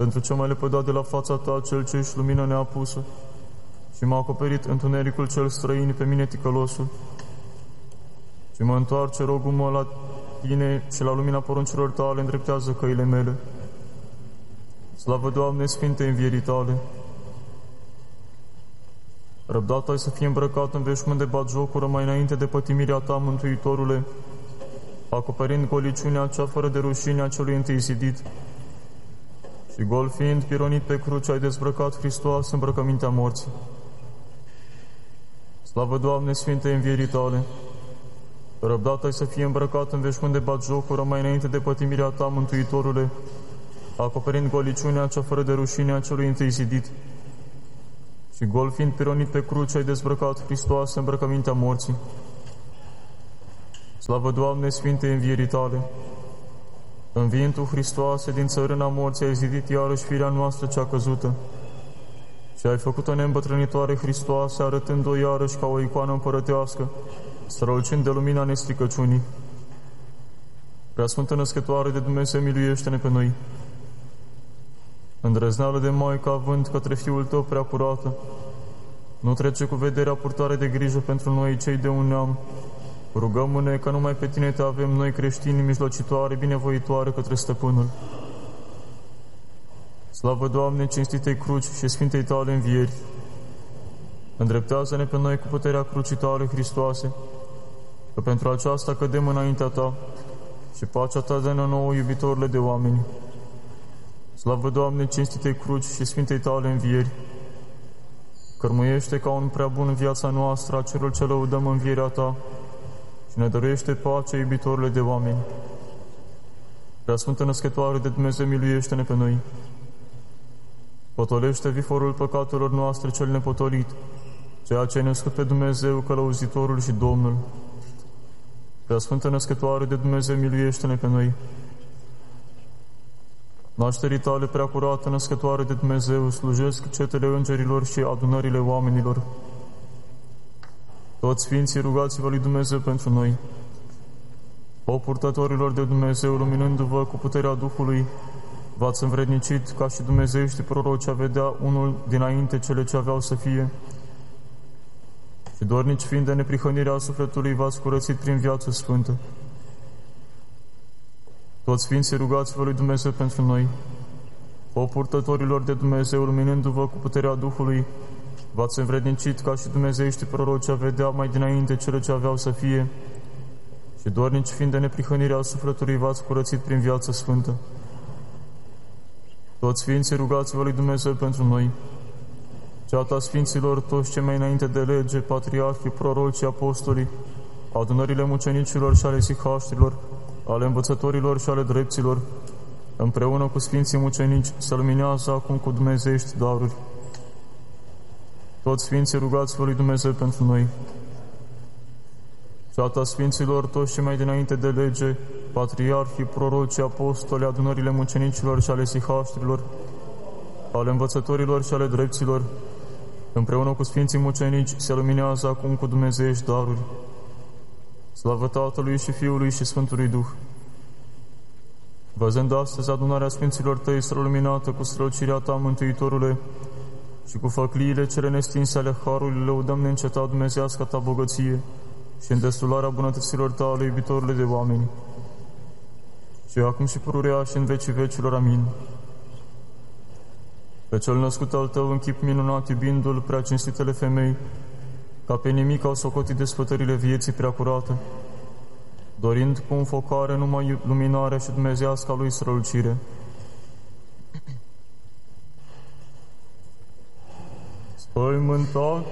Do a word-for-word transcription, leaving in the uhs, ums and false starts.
pentru ce m-ai lepădat de la fața ta, cel ce ești lumină neapusă, și m-a acoperit întunericul cel străin pe mine ticălosul. Și mă întoarce, rogul-mă, la tine și la lumina poruncilor tale îndreptează căile mele. Slavă, Doamne, Sfinte învierii tale! Răbdat ai să fie îmbrăcat în veșmânt de batjocură mai înainte de pătimirea ta, Mântuitorule, acoperind goliciunea cea fără de rușine a celui întâi zidit. Și gol fiind pironit pe cruce, ai dezbrăcat, Hristos, îmbrăcămintea morții. Slavă, Doamne, Sfinte învierii tale! Răbdat ai să fie îmbrăcat în veșmânt de batjocură mai înainte de pătimirea ta, Mântuitorule, acoperind goliciunea cea fără de rușine a celui întâi zidit. Și gol fiind pironit pe cruce, ai dezbrăcat, Hristos, îmbrăcămintea morții. Slavă, Doamne, Sfinte învierii tale! Înviind tu, Hristoase, din țărâna morții, ai zidit iarăși firea noastră cea căzută și ai făcut-o neîmbătrânitoare, Hristoase, arătând-o iarăși ca o icoană împărătească, strălucind de lumina nestricăciunii. Preasfântă Născătoare de Dumnezeu, miluiește-ne pe noi! Îndrăzneală de Maică având către Fiul Tău prea curată, nu trece cu vederea purtare de grijă pentru noi, cei de un neam. Rugăm-ne că numai pe Tine Te avem noi, creștini, mijlocitoare, binevoitoare către Stăpânul. Slavă, Doamne, cinstitei cruci și Sfintei Tale învieri! Îndreptează-ne pe noi cu puterea crucii Tale, Hristoase, că pentru aceasta cădem înaintea Ta și pacea Ta dă-ne nouă, iubitorule de oameni. Slavă, Doamne, cinstitei cruci și Sfintei Tale învieri! Cărmuiește ca un prea bun viața noastră, acelor ce lăudăm învierea Ta, și ne dăruiește pacea, iubitorule de oameni. Preasfântă Născătoare de Dumnezeu, miluiește-ne pe noi. Potolește viforul păcatelor noastre cel nepotolit, ceea ce ai născut pe Dumnezeu, Călăuzitorul și Domnul. Preasfântă Născătoare de Dumnezeu, miluiește-ne pe noi. Nașterii Tale prea curată, Născătoare de Dumnezeu, slujesc cetele îngerilor și adunările oamenilor. Toți Sfinții, rugați-vă lui Dumnezeu pentru noi. O purtătorilor de Dumnezeu, luminându-vă cu puterea Duhului, v-ați învrednicit ca și dumnezeiești proroci a vedea unul dinainte cele ce aveau să fie. Și dornici fiind de neprihănirea sufletului, v-ați curățit prin viață sfântă. Toți Sfinții, rugați-vă lui Dumnezeu pentru noi. O purtătorilor de Dumnezeu, luminându-vă cu puterea Duhului, v-ați învrednicit ca și dumnezeiești proroci a vedea mai dinainte cele ce aveau să fie, și dornici fiind de neprihănirea sufletului, v-ați curățit prin viață sfântă. Toți Sfinții, rugați-vă lui Dumnezeu pentru noi. Ceata Sfinților, toți cei mai înainte de lege, patriarhii, prorocii, apostolii, adunările mucenicilor și ale sihaștilor, ale învățătorilor și ale drepților, împreună cu Sfinții mucenici, să luminează acum cu dumnezeiești daruri. Toți Sfinții, rugați-vă lui Dumnezeu pentru noi. Ceata Sfinților, toți cei mai dinainte de lege, patriarhii, prorocii, apostoli, adunările mucenicilor și ale sihaștrilor, ale învățătorilor și ale drepților, împreună cu Sfinții mucenici, se luminează acum cu dumnezeiești daruri. Slavă Tatălui și Fiului și Sfântului Duh! Văzând astăzi adunarea Sfinților Tăi străluminată cu strălucirea Ta, Mântuitorule, și cu făcliile cele nestinse ale Harului, lăudăm neîncetat dumnezească Ta bogăție și îndestularea bunătăților Tale, iubitorile de oameni, și acum și pururea și în vecii vecilor. Amin. Pe cel născut al Tău în chip minunat, iubindu-L, prea cinstitele femei, ca pe nimic au socotit desfătările vieții prea curată, dorind cu înfocare numai luminarea și dumnezeasca Lui strălucire. Spăimântat